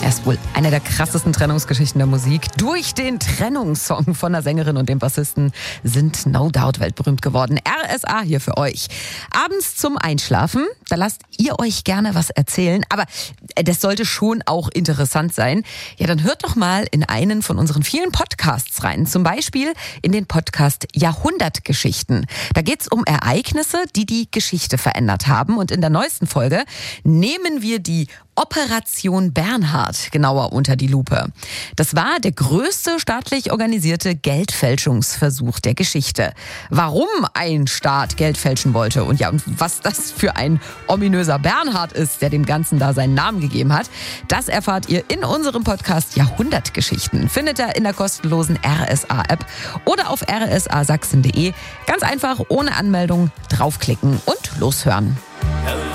Er ist wohl eine der krassesten Trennungsgeschichten der Musik. Durch den Trennungssong von der Sängerin und dem Bassisten sind No Doubt weltberühmt geworden. RSA hier für euch. Abends zum Einschlafen, da lasst ihr euch gerne was erzählen, aber das sollte schon auch interessant sein. Ja, dann hört doch mal in einen von unseren vielen Podcasts rein. Zum Beispiel in den Podcast Jahrhundertgeschichten. Da geht's um Ereignisse, die die Geschichte verändert haben. Und in der neuesten Folge nehmen wir die Operation Bernhard genauer unter die Lupe. Das war der größte staatlich organisierte Geldfälschungsversuch der Geschichte. Warum ein Staat Geld fälschen wollte und was das für ein ominöser Bernhard ist, der dem Ganzen da seinen Namen gegeben hat, das erfahrt ihr in unserem Podcast Jahrhundertgeschichten. Findet ihr in der kostenlosen RSA-App oder auf rsasachsen.de. Ganz einfach, ohne Anmeldung, draufklicken und loshören.